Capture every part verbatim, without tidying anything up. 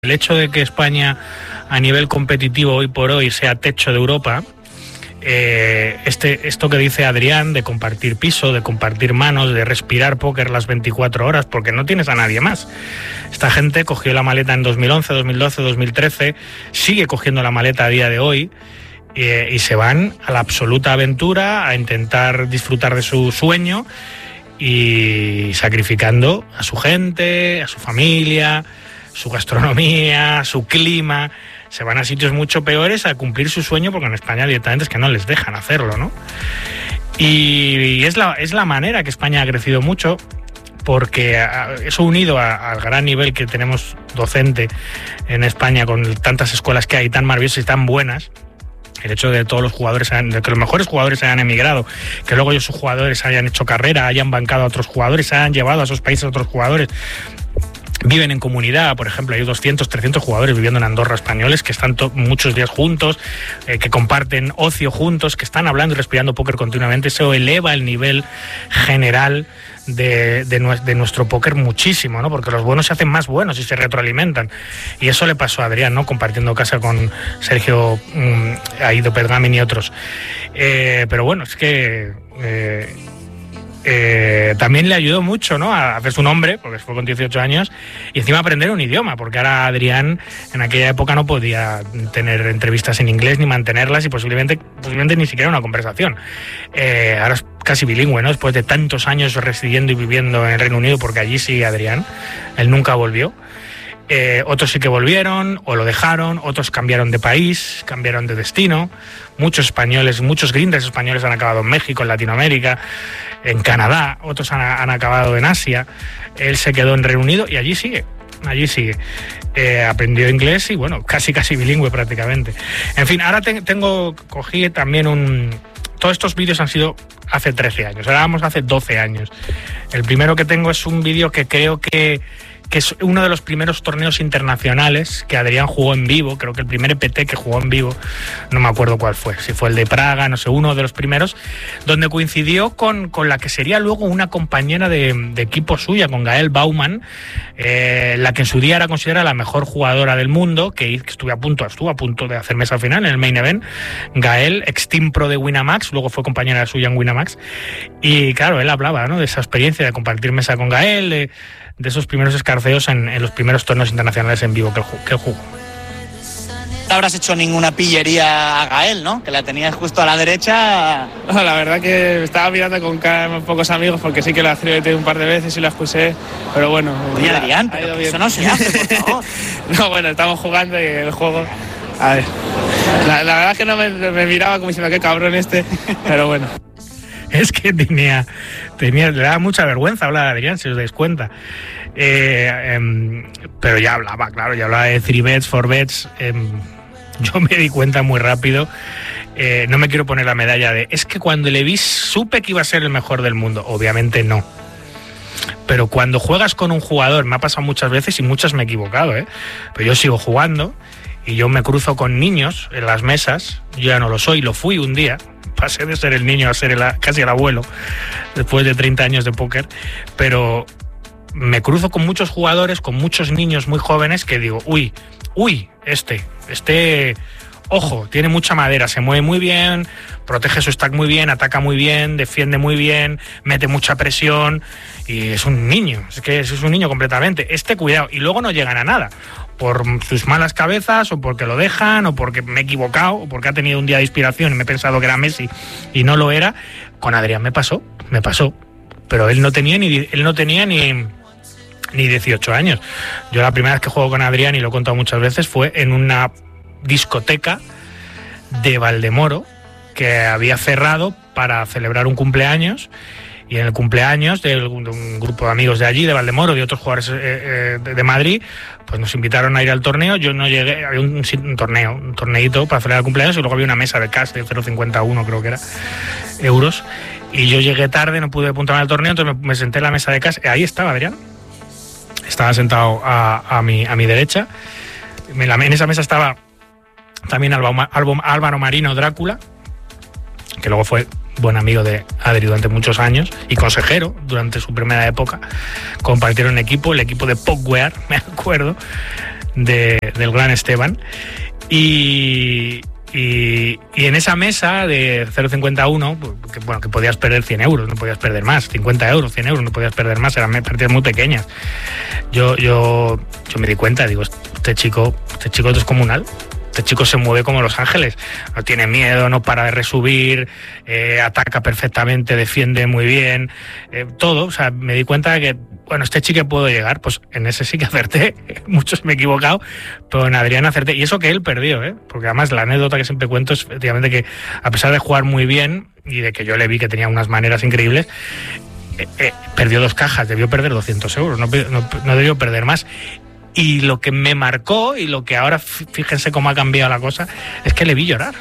El hecho de que España a nivel competitivo hoy por hoy sea techo de Europa, eh, este, esto que dice Adrián de compartir piso, de compartir manos, de respirar póker las veinticuatro horas, porque no tienes a nadie más. Esta gente cogió la maleta en dos mil once, dos mil doce, dos mil trece, sigue cogiendo la maleta a día de hoy eh, y se van a la absoluta aventura, a intentar disfrutar de su sueño y sacrificando a su gente, a su familia, su gastronomía, su clima. Se van a sitios mucho peores a cumplir su sueño, porque en España directamente es que no les dejan hacerlo, ¿no? Y, y es, la, es la manera que España ha crecido mucho, porque eso unido a, al gran nivel que tenemos docente en España, con tantas escuelas que hay tan maravillosas y tan buenas, el hecho de que todos los jugadores, de que los mejores jugadores hayan emigrado, que luego ellos sus jugadores hayan hecho carrera, hayan bancado a otros jugadores, hayan llevado a esos países a otros jugadores, viven en comunidad. Por ejemplo, hay doscientos, trescientos jugadores viviendo en Andorra españoles que están muchos días juntos, eh, que comparten ocio juntos, que están hablando y respirando póker continuamente. Eso eleva el nivel general de, de, de nuestro póker muchísimo, ¿no? Porque los buenos se hacen más buenos y se retroalimentan. Y eso le pasó a Adrián, ¿no? Compartiendo casa con Sergio um, Aido Pergamin y otros. Eh, pero bueno, es que... Eh, Eh, también le ayudó mucho, ¿no?, a hacerse un hombre, porque fue con dieciocho años, y encima aprender un idioma, porque ahora Adrián en aquella época no podía tener entrevistas en inglés ni mantenerlas, y posiblemente, posiblemente ni siquiera una conversación. Eh, ahora es casi bilingüe, ¿no?, después de tantos años residiendo y viviendo en el Reino Unido, porque allí sigue Adrián, él nunca volvió. Eh, otros sí que volvieron o lo dejaron, otros cambiaron de país, cambiaron de destino. Muchos españoles, muchos grinders españoles han acabado en México, en Latinoamérica, en Canadá, otros han, han acabado en Asia. Él se quedó en Reino Unido y allí sigue, allí sigue. Eh, aprendió inglés y bueno, casi casi bilingüe prácticamente. En fin, ahora te, tengo, cogí también un... Todos estos vídeos han sido hace trece años, ahora vamos hace doce años. El primero que tengo es un vídeo que creo que... que es uno de los primeros torneos internacionales que Adrián jugó en vivo. Creo que el primer E P T que jugó en vivo, no me acuerdo cuál fue, si fue el de Praga, no sé, uno de los primeros, donde coincidió con, con la que sería luego una compañera de, de equipo suya, con Gael Baumann, eh, la que en su día era considerada la mejor jugadora del mundo, que, que estuvo a punto, estuvo a punto de hacer mesa final en el main event. Gael, ex team pro de Winamax, luego fue compañera suya en Winamax, y claro, él hablaba, ¿no?, de esa experiencia de compartir mesa con Gael, de, de esos primeros escarceos en, en los primeros torneos internacionales en vivo que él, que él jugó. No habrás hecho ninguna pillería a Gael, ¿no?, que la tenías justo a la derecha. No, la verdad que me estaba mirando con cada pocos amigos, porque sí que la accidenté un par de veces y la expulsé, pero bueno. Oye, Adrián, pero eso no se hace, por favor. No, bueno, estamos jugando y el juego... A ver, la, la verdad es que no me, me miraba como diciendo qué cabrón este, pero bueno. Es que tenía, tenía, le daba mucha vergüenza hablar de Adrián, si os dais cuenta. Eh, eh, pero ya hablaba, claro, ya hablaba de three bets, four bets. Eh, yo me di cuenta muy rápido. Eh, no me quiero poner la medalla de... Es que cuando le vi supe que iba a ser el mejor del mundo. Obviamente no. Pero cuando juegas con un jugador, me ha pasado muchas veces y muchas me he equivocado, ¿eh? Pero yo sigo jugando y yo me cruzo con niños en las mesas. Yo ya no lo soy, lo fui un día. Pasé de ser el niño a ser el, casi el abuelo después de treinta años de póker, pero me cruzo con muchos jugadores, con muchos niños muy jóvenes que digo, uy, uy, este, este, ojo, tiene mucha madera, se mueve muy bien, protege su stack muy bien, ataca muy bien, defiende muy bien, mete mucha presión y es un niño, es que es un niño completamente. Este, cuidado, y luego no llegan a nada. Por sus malas cabezas, o porque lo dejan, o porque me he equivocado, o porque ha tenido un día de inspiración y me he pensado que era Messi y no lo era. Con Adrián me pasó, me pasó. Pero él no tenía ni él no tenía ni, ni dieciocho años. Yo la primera vez que juego con Adrián, y lo he contado muchas veces, fue en una discoteca de Valdemoro que había cerrado para celebrar un cumpleaños. Y en el cumpleaños de un grupo de amigos de allí, de Valdemoro, de otros jugadores eh, eh, de, de Madrid, pues nos invitaron a ir al torneo. Yo no llegué, había un, un torneo, un torneito para celebrar el cumpleaños, y luego había una mesa de cash de cero coma cincuenta y uno, creo que era, euros. Y yo llegué tarde, no pude apuntarme al torneo, entonces me, me senté en la mesa de cash. Ahí estaba Adrián. Estaba sentado a, a, mi, a mi derecha. En, la, en esa mesa estaba también Alba, Alba, Álvaro Marino Drácula, que luego fue buen amigo de Adri durante muchos años y consejero durante su primera época. Compartieron equipo, el equipo de Pogwear, me acuerdo. de, del gran Esteban. Y, y, y en esa mesa de cero coma cincuenta y uno, que, bueno, que podías perder cien euros, no podías perder más, cincuenta euros, cien euros, no podías perder más, eran partidas muy pequeñas. Yo, yo, yo me di cuenta, digo, este chico, este chico es descomunal. Este chico se mueve como Los Ángeles, no tiene miedo, no para de resubir, eh, ataca perfectamente, defiende muy bien, eh, todo. O sea, me di cuenta de que, bueno, este chico puedo llegar, pues en ese sí que acerté, muchos me he equivocado, pero en Adrián acerté. Y eso que él perdió, ¿eh? Porque además la anécdota que siempre cuento es efectivamente que, a pesar de jugar muy bien y de que yo le vi que tenía unas maneras increíbles, eh, eh, perdió dos cajas, debió perder doscientos euros, no, no, no debió perder más. Y lo que me marcó, y lo que ahora, fíjense cómo ha cambiado la cosa, es que le vi llorar.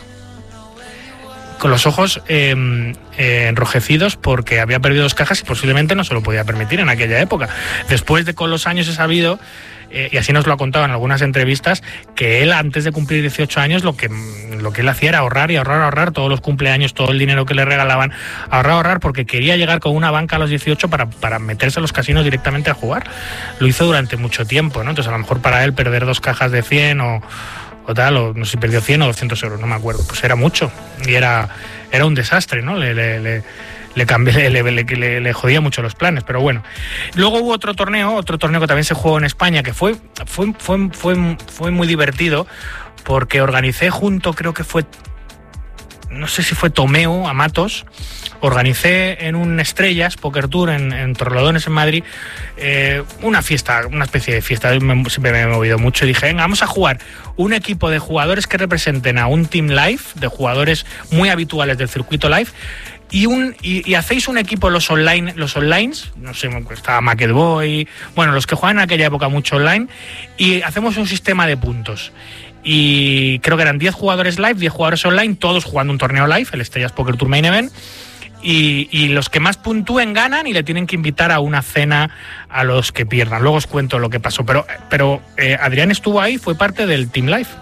Con los ojos eh, eh, enrojecidos porque había perdido dos cajas y posiblemente no se lo podía permitir en aquella época. Después de con los años he sabido, eh, y así nos lo ha contado en algunas entrevistas, que él antes de cumplir dieciocho años lo que, lo que él hacía era ahorrar y ahorrar, ahorrar todos los cumpleaños, todo el dinero que le regalaban, ahorrar, ahorrar, porque quería llegar con una banca a los dieciocho para, para meterse a los casinos directamente a jugar. Lo hizo durante mucho tiempo, ¿no? Entonces a lo mejor para él perder dos cajas de cien o... o tal, o no sé si perdió cien o doscientos euros, no me acuerdo, pues era mucho y era, era un desastre, ¿no? Le, le, le, le, cambié, le, le, le, le jodía mucho los planes, pero bueno. Luego hubo otro torneo, otro torneo que también se jugó en España, que fue, fue, fue, fue, fue muy divertido, porque organicé junto, creo que fue, no sé si fue Tomeo, Amatos, organicé en un Estrellas Poker Tour en, en Torrelodones, en Madrid, eh, una fiesta, una especie de fiesta. Me, siempre me he movido mucho y dije, venga, vamos a jugar un equipo de jugadores que representen a un Team Live, de jugadores muy habituales del circuito live, y un y, y hacéis un equipo los online, los online, no sé, estaba Macket Boy, bueno, los que juegan en aquella época mucho online, y hacemos un sistema de puntos. Y creo que eran diez jugadores live, diez jugadores online, todos jugando un torneo live, el Estrellas Poker Tour Main Event. Y, y los que más puntúen ganan y le tienen que invitar a una cena a los que pierdan. Luego os cuento lo que pasó. Pero, pero eh, Adrián estuvo ahí, fue parte del Team Life.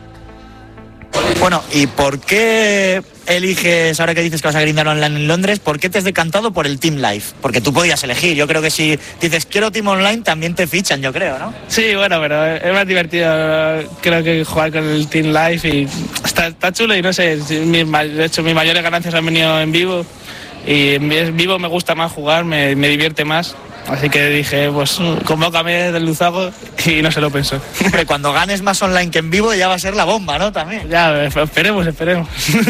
Bueno, ¿y por qué eliges, ahora que dices que vas a grindar online en Londres, por qué te has decantado por el Team Life? Porque tú podías elegir. Yo creo que si dices quiero Team Online, también te fichan, yo creo, ¿no? Sí, bueno, pero es más divertido, creo que jugar con el Team Life y está, está chulo y no sé, mi, de hecho mis mayores ganancias han venido en vivo y en vivo me gusta más jugar, me, me divierte más. Así que dije, pues convócame del Luzago y no se lo pensó. Pero cuando ganes más online que en vivo ya va a ser la bomba, ¿no? También. Ya, esperemos, esperemos.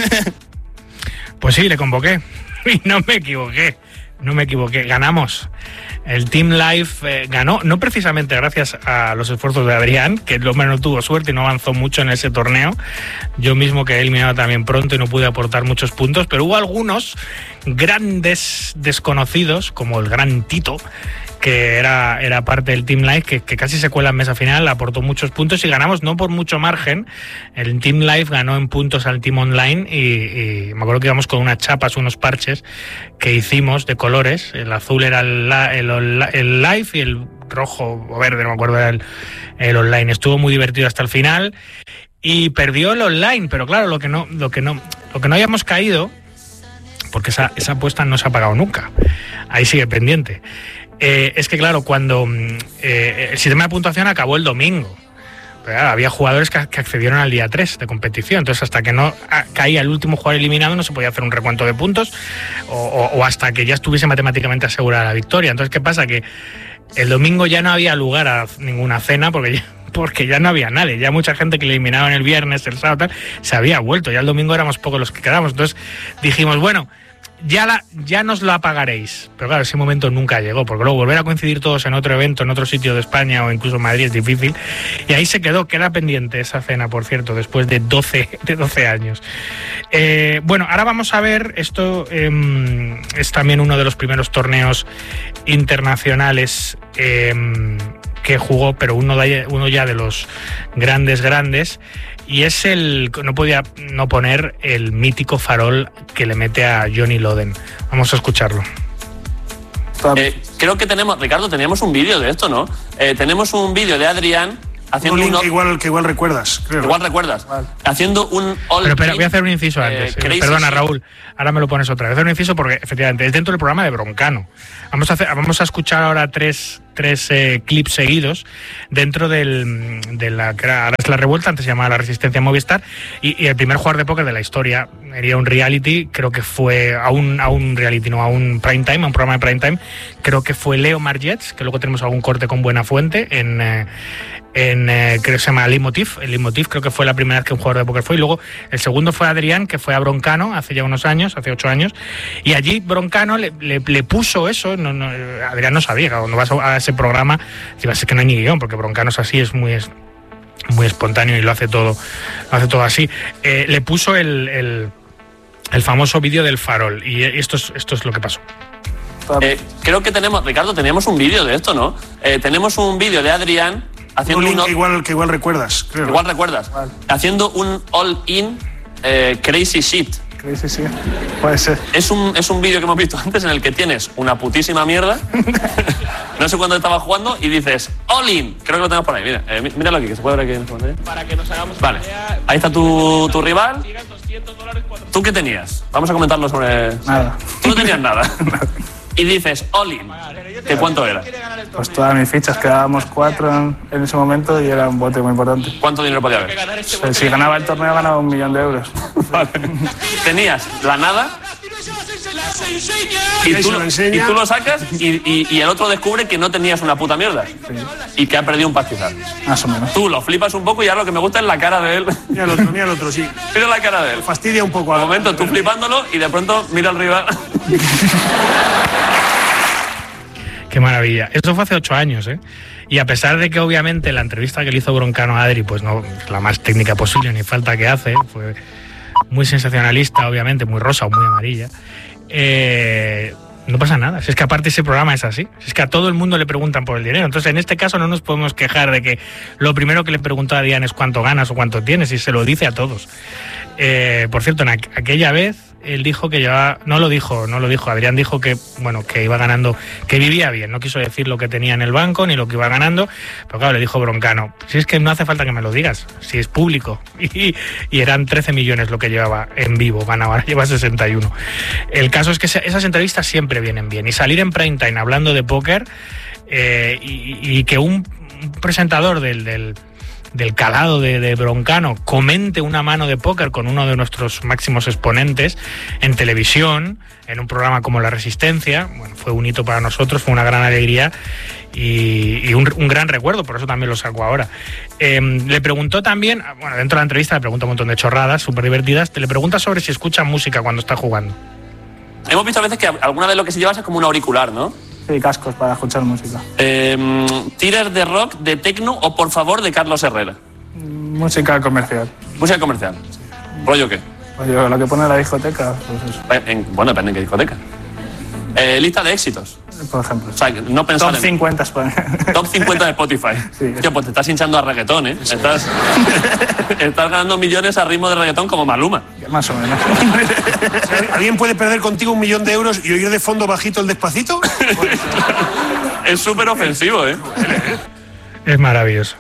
Pues sí, le convoqué y no me equivoqué, no me equivoqué, ganamos. El Team Life eh, ganó, no precisamente gracias a los esfuerzos de Adrián, que el hombre no tuvo suerte y no avanzó mucho en ese torneo. Yo mismo quedé eliminado también pronto y no pude aportar muchos puntos, pero hubo algunos grandes desconocidos, como el gran Tito, que era, era parte del Team Life, que, que casi se cuela en mesa final, aportó muchos puntos y ganamos no por mucho margen. El Team Life ganó en puntos al Team Online y, y me acuerdo que íbamos con unas chapas, unos parches que hicimos de colores. El azul era el, el, el Live y el rojo o verde, no me acuerdo, era el, el Online. Estuvo muy divertido hasta el final y perdió el Online, pero claro, lo que no, lo que no, lo que no habíamos caído, porque esa, esa apuesta no se ha pagado nunca, ahí sigue pendiente. Eh, es que claro, cuando eh, el sistema de puntuación acabó el domingo, pero, claro, había jugadores que, que accedieron al día tres de competición, entonces hasta que no caía el último jugador eliminado no se podía hacer un recuento de puntos o, o, o hasta que ya estuviese matemáticamente asegurada la victoria. Entonces, ¿qué pasa? Que el domingo ya no había lugar a ninguna cena porque ya, porque ya no había nadie, ya mucha gente que eliminaban el viernes, el sábado, tal, se había vuelto, ya el domingo éramos pocos los que quedamos. Entonces dijimos, bueno, Ya, la, ya nos la pagaréis. Pero claro, ese momento nunca llegó, porque luego volver a coincidir todos en otro evento, en otro sitio de España o incluso en Madrid es difícil. Y ahí se quedó, queda pendiente esa cena, por cierto, después de doce, de doce años. Eh, bueno, ahora vamos a ver, esto eh, es también uno de los primeros torneos internacionales eh, que jugó, pero uno, de, uno ya de los grandes, grandes. Y es el, no podía no poner el mítico farol que le mete a Johnny Loden. Vamos a escucharlo. Eh, creo que tenemos, Ricardo, teníamos un vídeo de esto, ¿no? Eh, tenemos un vídeo de Adrián haciendo un... un que, igual, que igual recuerdas, creo. Igual recuerdas. Vale. Haciendo un... All Pero espera, voy a hacer un inciso antes. Eh, Perdona, Raúl. Ahora me lo pones otra vez. Voy a hacer un inciso porque, efectivamente, es dentro del programa de Broncano. Vamos a, hacer, vamos a escuchar ahora tres tres eh, clips seguidos dentro del, de la que ahora es La Revuelta, antes se llamaba La Resistencia Movistar, y, y el primer jugador de póker de la historia. Sería un reality, creo que fue a un, a un reality, no, a un prime time, a un programa de prime time, creo que fue Leo Margets, que luego tenemos algún corte con Buena Fuente en... Eh, en eh, creo que se llama Leitmotiv. El Leitmotiv creo que fue la primera vez que un jugador de póker fue, y luego el segundo fue Adrián, que fue a Broncano hace ya unos años, hace ocho años, y allí Broncano le, le, le puso eso. No, no, Adrián no sabía, cuando vas a ese programa dices, es que no hay ni guión, porque Broncano es así, es muy es muy espontáneo y lo hace todo lo hace todo así. Eh, le puso el, el, el famoso vídeo del farol, y esto es, esto es lo que pasó. Eh, creo que tenemos, Ricardo, teníamos un vídeo de esto, ¿no? Eh, tenemos un vídeo de Adrián haciendo un link un, que igual, que igual recuerdas, creo. Igual recuerdas. Vale. Haciendo un all-in eh, crazy shit. Crazy shit. Puede ser. Es un, es un vídeo que hemos visto antes en el que tienes una putísima mierda. No sé cuándo estabas jugando y dices all-in. Creo que lo tenemos por ahí. Mira, eh, míralo aquí, que se puede ver aquí en el pantalla. Para que nos hagamos. Vale. Idea, ahí está tu, tu rival. ¿Tú qué tenías? Vamos a comentarlo sobre... Nada. Tú no tenías nada. Y dices all-in. ¿Qué cuánto era? Pues todas mis fichas, quedábamos cuatro en, en ese momento y era un bote muy importante. ¿Cuánto dinero podía haber? Pues si ganaba el torneo ganaba un millón de euros. Vale. Tenías la nada y tú, y tú lo sacas y, y, y el otro descubre que no tenías una puta mierda. Sí. Y que ha perdido un pastizal. Más o menos. Tú lo flipas un poco y ahora lo que me gusta es la cara de él. Mira el otro, mira el otro, sí. Mira la cara de él. Fastidia un poco. Al momento tú flipándolo y de pronto mira al rival. Qué maravilla. Eso fue hace ocho años, ¿eh? Y a pesar de que obviamente la entrevista que le hizo Broncano a Adri, pues no es la más técnica posible, ni falta que hace, fue muy sensacionalista, obviamente, muy rosa o muy amarilla, eh, no pasa nada. Si es que aparte ese programa es así. Si es que a todo el mundo le preguntan por el dinero. Entonces en este caso no nos podemos quejar de que lo primero que le preguntó a Adrián es cuánto ganas o cuánto tienes, y se lo dice a todos. Eh, por cierto, en aqu- aquella vez él dijo que llevaba, no lo dijo, no lo dijo, Adrián dijo que, bueno, que iba ganando, que vivía bien, no quiso decir lo que tenía en el banco ni lo que iba ganando, pero claro, le dijo Broncano, si es que no hace falta que me lo digas, si es público, y, y eran trece millones lo que llevaba en vivo, ganaba, ahora lleva sesenta y uno. El caso es que esas entrevistas siempre vienen bien, y salir en prime time hablando de póker, eh, y, y que un, un presentador del... del del calado de, de Broncano comente una mano de póker con uno de nuestros máximos exponentes en televisión, en un programa como La Resistencia, bueno, fue un hito para nosotros, fue una gran alegría y, y un, un gran recuerdo, por eso también lo saco ahora. Eh, le preguntó también, bueno, dentro de la entrevista le pregunta un montón de chorradas súper divertidas, le pregunta sobre si escucha música cuando está jugando. Hemos visto a veces que alguna vez lo que se lleva es como un auricular, ¿no? Sí, cascos para escuchar música. Eh, ¿Tires de rock, de techno o, por favor, de Carlos Herrera? Música comercial. Música comercial. ¿Rollo qué? Pues yo, lo que pone en la discoteca, pues eso. En, bueno, depende en qué discoteca. Eh, lista de éxitos. Por ejemplo. O sea, no pensar Top en... cincuenta España. Top cincuenta de Spotify. Sí. Tío, pues te estás hinchando a reggaetón, ¿eh? Sí. Estás, estás ganando millones a ritmo de reggaetón como Maluma. Más o menos. ¿Alguien puede perder contigo un millón de euros y oír de fondo bajito el Despacito? Es súper ofensivo, ¿eh? Es maravilloso.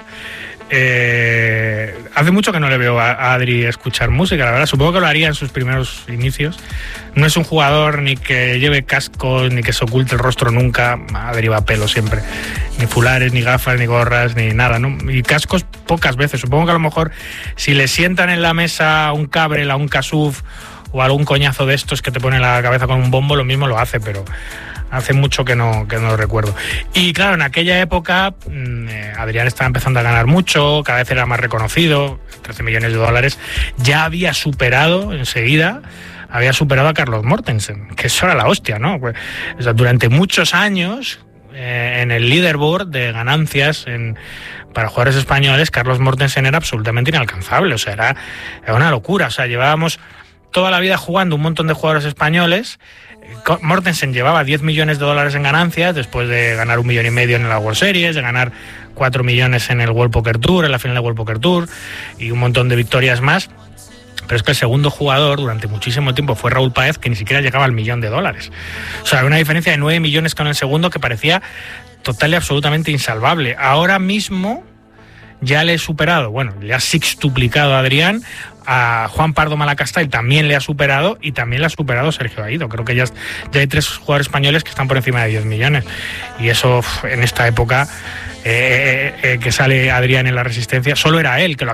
Eh, hace mucho que no le veo a Adri escuchar música, la verdad. Supongo que lo haría en sus primeros inicios. No es un jugador ni que lleve cascos, ni que se oculte el rostro nunca. Adri va a pelo siempre. Ni fulares, ni gafas, ni gorras, ni nada, ¿no? Y cascos pocas veces. Supongo que a lo mejor si le sientan en la mesa un Cabrel, a un Casuf o algún coñazo de estos que te pone la cabeza con un bombo, lo mismo lo hace, pero hace mucho que no, que no lo recuerdo. Y claro, en aquella época eh, Adrián estaba empezando a ganar mucho, cada vez era más reconocido, trece millones de dólares, ya había superado enseguida, había superado a Carlos Mortensen, que eso era la hostia, ¿no? Pues, o sea, durante muchos años eh, en el leaderboard de ganancias en, para jugadores españoles, Carlos Mortensen era absolutamente inalcanzable, o sea, era, era una locura, o sea, llevábamos toda la vida jugando un montón de jugadores españoles. Mortensen llevaba diez millones de dólares en ganancias después de ganar un millón y medio en la World Series, de ganar cuatro millones en el World Poker Tour, en la final del World Poker Tour y un montón de victorias más. Pero es que el segundo jugador durante muchísimo tiempo fue Raúl Páez, que ni siquiera llegaba al millón de dólares. O sea, una diferencia de nueve millones con el segundo que parecía total y absolutamente insalvable. Ahora mismo ya le he superado, bueno, le ha sextuplicado a Adrián, a Juan Pardo Malacastell también le ha superado y también le ha superado Sergio Aído. Creo que ya, ya hay tres jugadores españoles que están por encima de diez millones y eso en esta época eh, eh, que sale Adrián en la Resistencia, solo era él que lo